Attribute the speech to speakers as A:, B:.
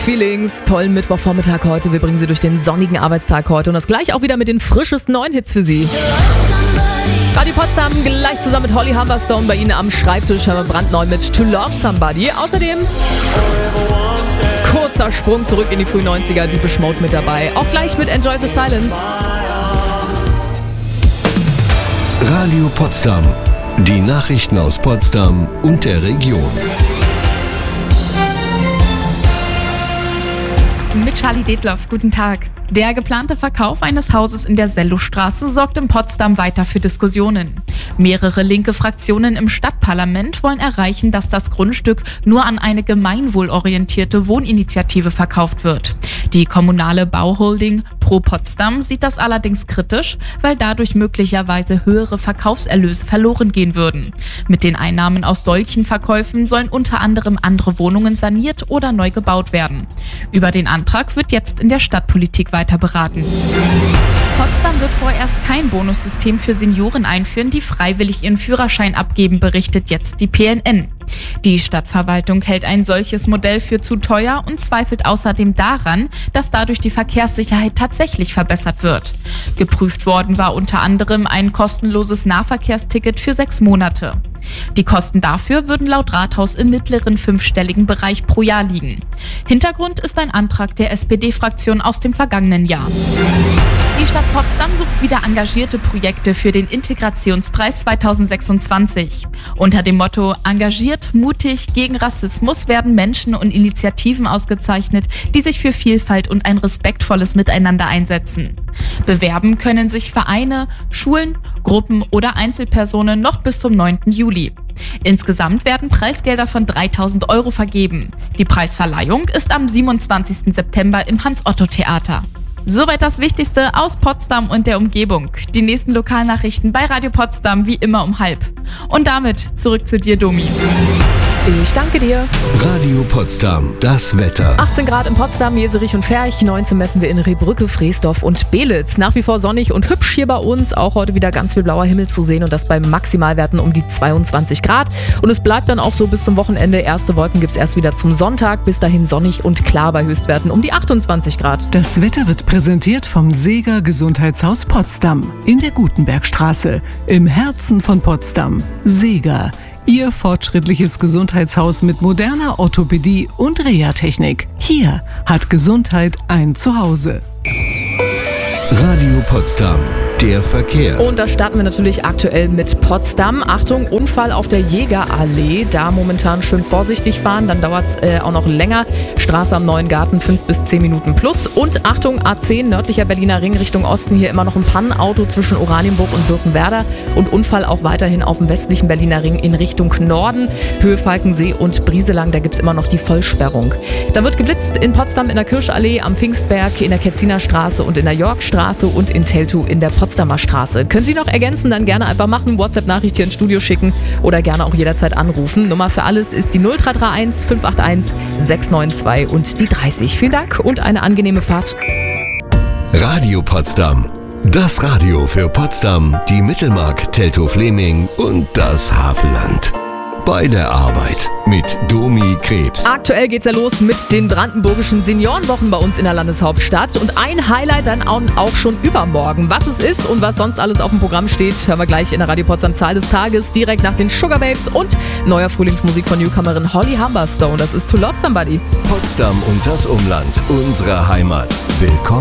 A: Feelings, tollen Mittwochvormittag heute. Wir bringen Sie durch den sonnigen Arbeitstag heute und das gleich auch wieder mit den frischesten neuen Hits für Sie. Radio Potsdam gleich zusammen mit Holly Humberstone bei Ihnen am Schreibtisch. Haben wir brandneu mit To Love Somebody. Außerdem kurzer Sprung zurück in die frühen 90er, Depeche Mode mit dabei. Auch gleich mit Enjoy the Silence.
B: Radio Potsdam. Die Nachrichten aus Potsdam und der Region.
C: Mit Charlie Detloff, guten Tag. Der geplante Verkauf eines Hauses in der Sellowstraße sorgt in Potsdam weiter für Diskussionen. Mehrere linke Fraktionen im Stadtparlament wollen erreichen, dass das Grundstück nur an eine gemeinwohlorientierte Wohninitiative verkauft wird. Die kommunale Bauholding Pro Potsdam sieht das allerdings kritisch, weil dadurch möglicherweise höhere Verkaufserlöse verloren gehen würden. Mit den Einnahmen aus solchen Verkäufen sollen unter anderem andere Wohnungen saniert oder neu gebaut werden. Über den Antrag wird jetzt in der Stadtpolitik weiter beraten. Potsdam wird vorerst kein Bonussystem für Senioren einführen, die freiwillig ihren Führerschein abgeben, berichtet jetzt die PNN. Die Stadtverwaltung hält ein solches Modell für zu teuer und zweifelt außerdem daran, dass dadurch die Verkehrssicherheit tatsächlich verbessert wird. Geprüft worden war unter anderem ein kostenloses Nahverkehrsticket für 6 Monate. Die Kosten dafür würden laut Rathaus im mittleren 5-stelligen Bereich pro Jahr liegen. Hintergrund ist ein Antrag der SPD-Fraktion aus dem vergangenen Jahr. Die Stadt Potsdam sucht wieder engagierte Projekte für den Integrationspreis 2026. Unter dem Motto Engagiert, mutig, gegen Rassismus werden Menschen und Initiativen ausgezeichnet, die sich für Vielfalt und ein respektvolles Miteinander einsetzen. Bewerben können sich Vereine, Schulen, Gruppen oder Einzelpersonen noch bis zum 9. Juli. Insgesamt werden Preisgelder von 3.000 € vergeben. Die Preisverleihung ist am 27. September im Hans-Otto-Theater. Soweit das Wichtigste aus Potsdam und der Umgebung. Die nächsten Lokalnachrichten bei Radio Potsdam wie immer um 12:30. Und damit zurück zu dir, Domi.
A: Ich danke dir.
B: Radio Potsdam, das Wetter.
A: 18 Grad in Potsdam, Jeserich und Ferch, 19 messen wir in Rehbrücke, Freesdorf und Belitz. Nach wie vor sonnig und hübsch hier bei uns, auch heute wieder ganz viel blauer Himmel zu sehen und das bei Maximalwerten um die 22 Grad. Und es bleibt dann auch so bis zum Wochenende. Erste Wolken gibt's erst wieder zum Sonntag, bis dahin sonnig und klar bei Höchstwerten um die 28 Grad.
D: Das Wetter wird präsentiert vom Seeger Gesundheitshaus Potsdam in der Gutenbergstraße, im Herzen von Potsdam. Seeger. Ihr fortschrittliches Gesundheitshaus mit moderner Orthopädie und Reha-Technik. Hier hat Gesundheit ein Zuhause.
B: Radio Potsdam, der Verkehr.
A: Und da starten wir natürlich aktuell mit Potsdam. Achtung, Unfall auf der Jägerallee. Da momentan schön vorsichtig fahren, dann dauert es auch noch länger. Straße am Neuen Garten 5 bis 10 Minuten plus. Und Achtung, A10, nördlicher Berliner Ring Richtung Osten. Hier immer noch ein Pannenauto zwischen Oranienburg und Birkenwerder. Und Unfall auch weiterhin auf dem westlichen Berliner Ring in Richtung Norden. Höhe Falkensee und Brieselang, da gibt es immer noch die Vollsperrung. Da wird geblitzt in Potsdam in der Kirschallee, am Pfingstberg, in der Ketziner Straße und in der Yorkstraße und in Teltow in der Potsdamer Straße. Können Sie noch ergänzen, dann gerne einfach machen, WhatsApp-Nachricht hier ins Studio schicken oder gerne auch jederzeit anrufen. Nummer für alles ist die 0331 581 692 und die 30. Vielen Dank und eine angenehme Fahrt.
B: Radio Potsdam. Das Radio für Potsdam, die Mittelmark, Teltow-Fleming und das Havelland. Bei der Arbeit mit Domi Krebs.
A: Aktuell geht's ja los mit den brandenburgischen Seniorenwochen bei uns in der Landeshauptstadt. Und ein Highlight dann auch schon übermorgen. Was es ist und was sonst alles auf dem Programm steht, hören wir gleich in der Radio Potsdam Zahl des Tages, direkt nach den Sugar Babes und neuer Frühlingsmusik von Newcomerin Holly Humberstone. Das ist To Love Somebody.
B: Potsdam und das Umland, unsere Heimat. Willkommen.